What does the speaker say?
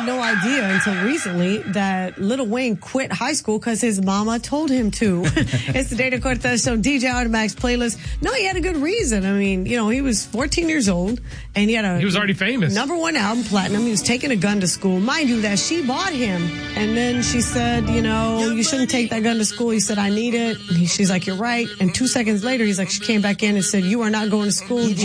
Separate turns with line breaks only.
had no idea until recently that Lil Wayne quit high school because his mama told him to. It's the Dana Cortez Show, DJ Automax playlist. No, he had a good reason. I mean, you know, he was 14 years old and he was already famous. #1 album, platinum. He was taking a gun to school. Mind you, that she bought him. And then she said, you know, you shouldn't take that gun to school. He said, I need it. And she's like, you're right. And 2 seconds later, he's like, she came back in and said, you are not going to school.